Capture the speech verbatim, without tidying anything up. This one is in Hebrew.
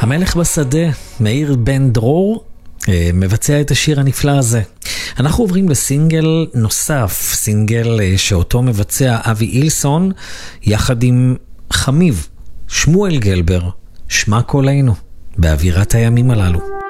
המלך בשדה, מאיר בן דרור, מבצע את השיר הנפלא הזה. אנחנו עוברים לסינגל נוסף, סינגל שאותו מבצע אבי אילסון, יחד עם חמיב, שמואל גלבר, שמע קולנו, באווירת הימים הללו.